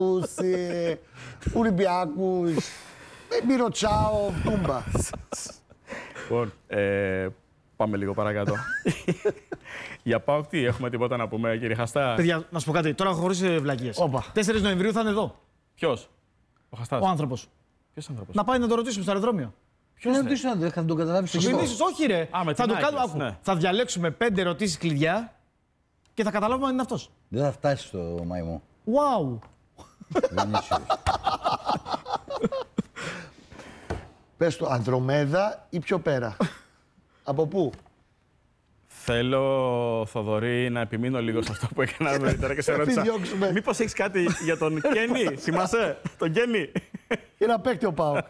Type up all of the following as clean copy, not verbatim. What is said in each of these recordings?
Ολυμπιακούς, Μυροτσάο, Τούμπα. Λοιπόν, πάμε λίγο παρακάτω. Για ΠΑΟΚ τι, έχουμε τίποτα να πούμε, κύριε Χαστά? Παιδιά, να σου πω κάτι, τώρα χωρίς βλακίες. 4 Νοεμβρίου θα είναι εδώ. Ποιος? Ο Χαστάς? Ο άνθρωπος. Ποιος άνθρωπος? Να πάει να το ρωτήσουμε στο αεροδρόμιο. Ποιος να ρωτήσω, δεν θα τον καταλάβει στο κοινό. Όχι, ρε. Θα το κάνουμε. Ναι. Θα διαλέξουμε 5 ερωτήσεις κλειδιά και θα καταλάβουμε αν είναι αυτός. Δεν θα φτάσει στο μαϊμό. Wow. Δεν είσαι. Πες το, Ανδρομέδα ή πιο πέρα? Από πού? Θέλω, Θοδωρή, να επιμείνω λίγο σε αυτό που έκανα νωρίτερα και σε ρώτησα. Μήπως έχεις κάτι για τον Κένι, θυμάσαι, τον Κένι? Ένα παίκτη ο ΠΑΟΚ.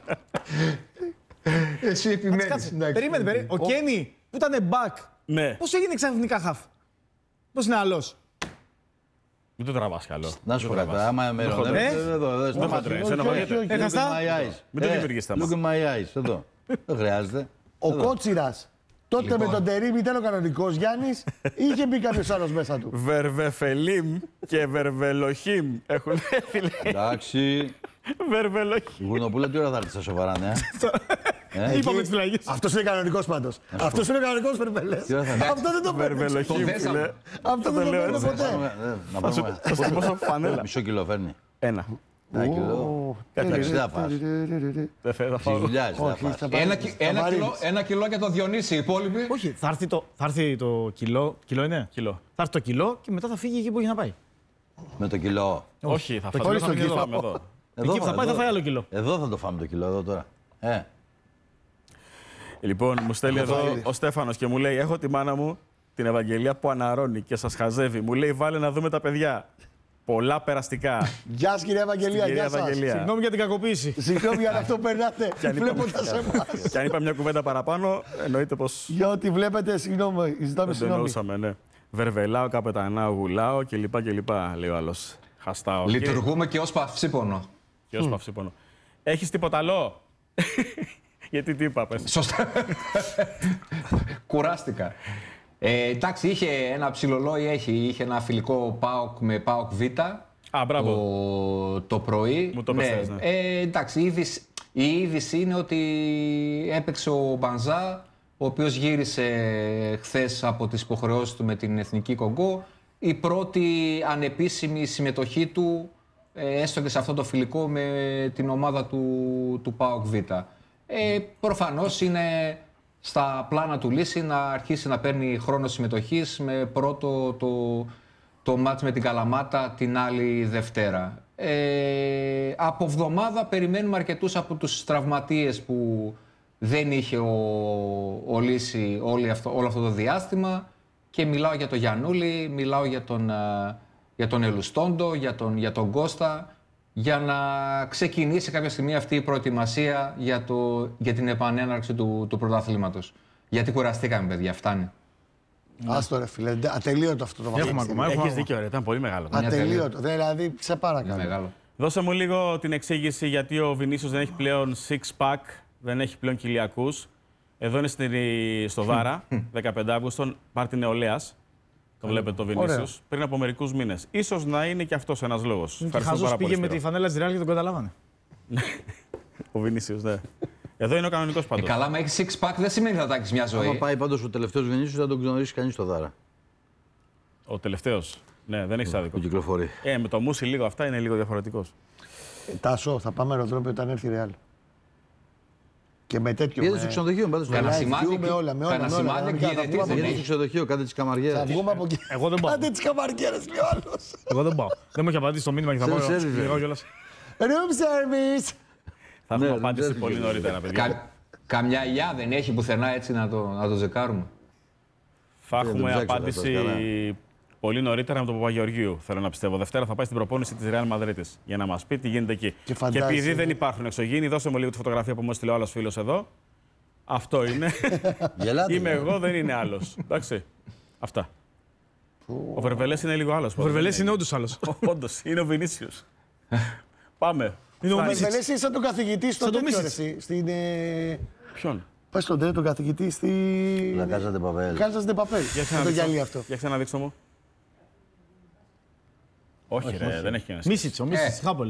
Εσύ επιμένεις. Περίμενε. Ο Κένι που ήταν back, ναι. Πώς έγινε ξαφνικά χαφ? Πώς είναι άλλος? Μην το τραβάς καλό. Να σου πω κάτι, άμα με ρωτήσεις. Δεν θα τρέχεις, μην το δημιουργείς θέμα. Look in my eyes, εδώ. Δεν χρειάζεται. Ο Κότσιρας, τότε με τον Τερίμ ήταν ο κανονικός Γιάννης ή είχε μπει κάποιος άλλος μέσα του? Βερβεφελίμ και Βερβελοχίμ έχουν έρθει. Εντάξει. Βερβελοχίμ. Γουρνοπούλα, τι ώρα θα έρθει στα σοβαρά, ναι? Είπαμε τις φυλακές. Αυτός είναι κανονικός πάντως. Αυτός είναι κανονικός Βερβελές. Αυτό δεν το παίρνει. Αυτό δεν το παίρνει ποτέ. Θα σου πω φανέλα. Μισό κιλό φέρνει. Ένα. Ένα κιλό. Εντάξει, δεν θα φας. Δεν θα δουλειάς, δεν θα φας. Ένα κιλό για το Διονύση, οι υπόλοιποι. Όχι, θα έρθει το κιλό. Κιλό είναι? Κιλό. Θα έρθει το κιλό και μετά θα φύγει εκεί που έχει να πάει. Με το κιλό. Όχι, θα φάει το κιλό. Εκεί που θα πάει θα φάει άλλο κιλό. Εδώ θα το φάμε το κιλό, εδώ τώρα. Λοιπόν, μου στέλνει εδώ ο Στέφανος και μου λέει: έχω τη μάνα μου, την Ευαγγελία, που αναρώνει και σας χαζεύει. Μου λέει: βάλε να δούμε τα παιδιά. Πολλά περαστικά. Γεια σας, κυρία Ευαγγελία. Γεια σας. Συγγνώμη για την κακοποίηση. Συγγνώμη για αυτό περνάτε βλέποντας εμάς. Και αν είπα μια κουβέντα παραπάνω, εννοείται πως. Για ό,τι βλέπετε, συγγνώμη. Ζητάμε συγγνώμη. Ναι. Βερβελάω, καπετανάω, γουλάω κλπ. Λέει ο άλλος. Χαστάω. Λειτουργούμε και ως παυσίπονο. Και ως παυσίπονο. Έχεις τίποτα άλλο? Γιατί τι είπα, πες. Σωστά. Κουράστηκα. Εντάξει, είχε ένα ψιλολόι, είχε ένα φιλικό ΠΑΟΚ με ΠΑΟΚ Β. Μπράβο. Το πρωί. Μου το πες, ναι. Εντάξει, η είδηση είναι ότι έπαιξε ο Μπανζά, ο οποίος γύρισε χθες από τις υποχρεώσεις του με την Εθνική Κογκό. Η πρώτη ανεπίσημη συμμετοχή του, έστω και σε αυτό το φιλικό με την ομάδα του ΠΑΟΚ Β. Προφανώς είναι στα πλάνα του Λύση να αρχίσει να παίρνει χρόνο συμμετοχής με πρώτο το μάτς με την Καλαμάτα την άλλη Δευτέρα. Από εβδομάδα περιμένουμε αρκετούς από τους τραυματίες που δεν είχε ο Λύση όλο αυτό το διάστημα και μιλάω για τον Γιαννούλη, μιλάω για τον Ελουστόντο, για τον Κώστα, για να ξεκινήσει κάποια στιγμή αυτή η προετοιμασία για την επανέναρξη του πρωταθλήματος. Γιατί κουραστήκαμε, παιδιά, φτάνει. Άστο ρε φίλε, ατελείωτο αυτό το μάθημα. Έχεις δίκιο, ρε, ήταν πολύ μεγάλο. Ατελείωτο, δηλαδή σε παρακαλώ. Δώσε μου λίγο την εξήγηση γιατί ο Βινίσιος δεν έχει πλέον six-pack, δεν έχει πλέον κοιλιακούς. Εδώ είναι στο Δάρα, 15 Αύγουστον, πάρτι νεολαίας. Το βλέπετε το Βινίσιος πριν από μερικούς μήνες. Ίσως να είναι και αυτός ένας λόγος. Χαζός πήγε με τη φανέλα της Ρεάλ και τον καταλάβανε. Ο Βινίσιος, ναι. Εδώ είναι ο κανονικός πάντως. Καλά, μα έχει six pack δεν σημαίνει ότι θα τα έχεις μια ζωή. Αν πάει πάντως ο τελευταίος Βινίσιος, θα τον γνωρίσει κανείς στο Δάρα. Ο τελευταίος. Ναι, δεν έχει άδικο. Που κυκλοφορεί. Με το Μούσι λίγο αυτά είναι λίγο διαφορετικός. Τάσο, θα πάμε αεροδρόμιο όταν έρθει η Ρεάλ. Και με τέτοιο. Είδε στο ξενοδοχείο, πάντως. Κανένα σημάδι Είδε στο ξενοδοχείο, κάντε τις καμαριέρες. Θα βγούμε από εκεί. Εγώ δεν πάω. Κάντε τις καμαριέρες, λέει ο άλλος. Εγώ δεν πάω. Δεν μου έχει απαντήσει το μήνυμα και θα πάω. Room service. Θα έχουμε απάντηση πολύ νωρίτερα, παιδιά. Καμιά ηλιά δεν έχει πουθενά έτσι να το ζεκάρουμε. Θα έχουμε απάντηση πολύ νωρίτερα με τον Παπαγεωργίου. Θέλω να πιστεύω. Δευτέρα θα πάει στην προπόνηση της Ρεάλ Μαδρίτης για να μας πει τι γίνεται εκεί. Και επειδή δεν υπάρχουν εξωγήινοι, δώσε μου λίγο τη φωτογραφία που μου έστειλε ο άλλος φίλος εδώ. Αυτό είναι. Είμαι εγώ, δεν είναι άλλος. Εντάξει. Αυτά. Ο Βερβελές είναι λίγο άλλος. Ο Βερβελές είναι όντως άλλος. Όντως, είναι ο Βινίσιος. Πάμε. Ο Βερβελές είναι σαν τον καθηγητή στο τέτοιο εσύ. Ποιον? Πες τον καθηγητή στη... Κάζα ντε Παπέλ. Κάζα ντε Παπέλ. Για ξαναδείξτε μου. Όχι, δεν έχει κανένα. Μίσιτς, ο Μίσιτς στη Χάπολη.